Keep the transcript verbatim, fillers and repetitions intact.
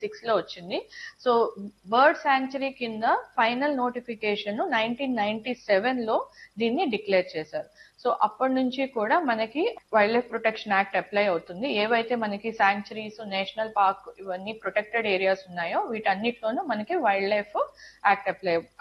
Six లో వచ్చింది. So bird sanctuary కింద final notification nineteen ninety seven లో దీన్ని డిక్లేర్ చేశారు. సో అప్పటి నుంచి కూడా మనకి wild life protection act apply అవుతుంది. ఏవైతే మనకి శాంక్చురీస్, నేషనల్ పార్క్ ఇవన్నీ ప్రొటెక్టెడ్ ఏరియాస్ ఉన్నాయో వీటన్నిటిలోనూ మనకి వైల్డ్ లైఫ్ యాక్ట్ అప్లై